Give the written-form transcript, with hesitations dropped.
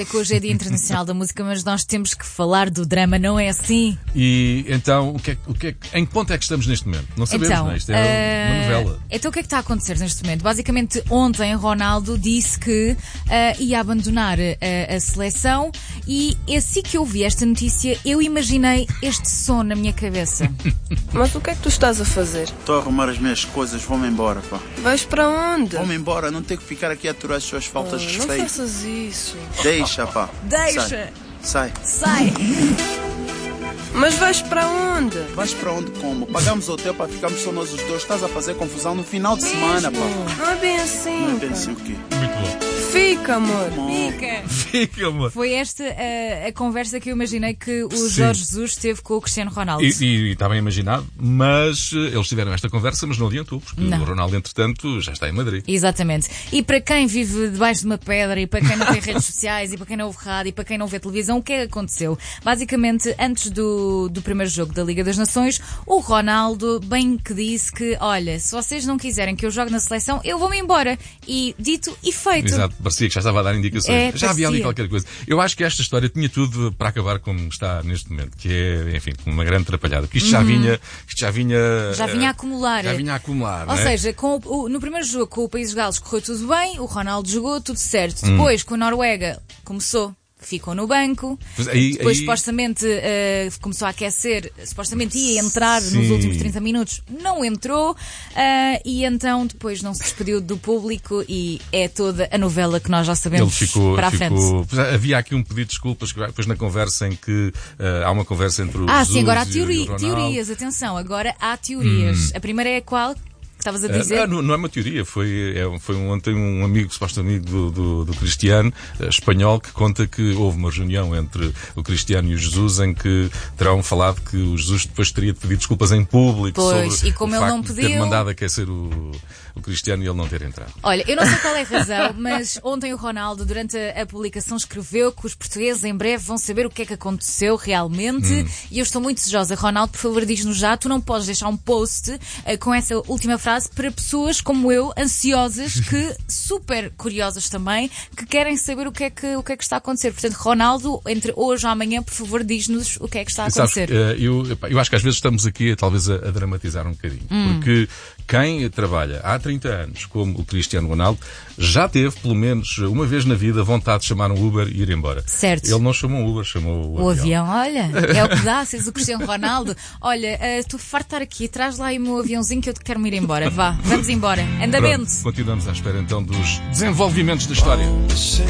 É que hoje é Dia Internacional da Música, mas nós temos que falar do drama, não é assim? E então, em que ponto é que estamos neste momento? Não sabemos, Então, não é? Isto é uma novela. Então o que é que está a acontecer neste momento? Basicamente, ontem Ronaldo disse que ia abandonar a seleção e assim que eu vi esta notícia, eu imaginei este som na minha cabeça. Mas o que é que tu estás a fazer? Estou a arrumar as minhas coisas, vou-me embora, pá. Vais para onde? Vou-me embora, não tenho que ficar aqui a aturar as suas faltas de Não respeito. faças isso. Deixa, pá. Deixa! Sai. Sai! Mas vais para onde? Vais para onde como? Pagamos hotel para ficarmos só nós os dois. Estás a fazer confusão no final de semana, pá. Não é bem assim. Não é bem assim o quê? Muito bom. Fica, amor. Fica! Fica, amor. Foi esta a conversa que eu imaginei que o Sim. Jorge Jesus teve com o Cristiano Ronaldo. E está bem imaginado, mas eles tiveram esta conversa, mas não adiantou, porque Não. o Ronaldo, entretanto, já está em Madrid. Exatamente. E para quem vive debaixo de uma pedra, e para quem não tem redes sociais, e para quem não ouve rádio, e para quem não vê televisão, o que é que aconteceu? Basicamente, antes do primeiro jogo da Liga das Nações, o Ronaldo bem que disse que, olha, se vocês não quiserem que eu jogue na seleção, eu vou-me embora. E dito e feito. Exato, parecia que já estava a dar indicações. Já havia ali parecia. qualquer coisa. Eu acho que esta história tinha tudo para acabar como está neste momento, que é, enfim, uma grande atrapalhada. Que isto já vinha. Já vinha a acumular. Já vinha a acumular. Ou não é? seja, no primeiro jogo com o País de Gales correu tudo bem, o Ronaldo jogou, tudo certo. Depois, com a Noruega, começou. Ficou no banco, Pois depois aí- supostamente começou a aquecer, supostamente ia entrar nos Sim. últimos 30 minutos, não entrou, e então depois não se despediu do público e é toda a novela que nós já Ele sabemos para a frente. Pois, havia aqui um pedido de desculpas, que depois na conversa em que há uma conversa entre o Ah, Jesus sim, agora há e o Ronaldo. teorias, atenção, agora há teorias. A primeira é qual? Que estavas a dizer? Não é uma teoria, foi ontem um amigo, suposto amigo do Cristiano, espanhol, que conta que houve uma reunião entre o Cristiano e o Jesus em que terão falado que o Jesus depois teria de pedir desculpas em público Pois, sobre e como o ele facto não de pediu- ter mandado aquecer o Cristiano e ele não ter entrado. Olha, eu não sei qual é a razão, mas ontem o Ronaldo, durante a publicação, escreveu que os portugueses em breve vão saber o que é que aconteceu realmente e eu estou muito desejosa. Ronaldo, por favor, diz-nos já, tu não podes deixar um post com essa última frase para pessoas como eu, ansiosas, que super curiosas também, que querem saber o que é que está a acontecer. Portanto, Ronaldo, entre hoje ou amanhã, por favor, diz-nos o que é que está a Sabes, acontecer. eu acho que às vezes estamos aqui talvez a dramatizar um bocadinho. Porque quem trabalha há 30 anos, como o Cristiano Ronaldo, já teve, pelo menos uma vez na vida, vontade de chamar um Uber e ir embora. Certo. Ele não chamou um Uber, chamou O avião, olha, é o que dá, seres o Cristiano Ronaldo. Olha, estou farto de estar aqui, traz lá aí o meu aviãozinho que eu quero-me ir embora. Vá, vamos embora. Andamento. Pronto, continuamos à espera então dos desenvolvimentos da história.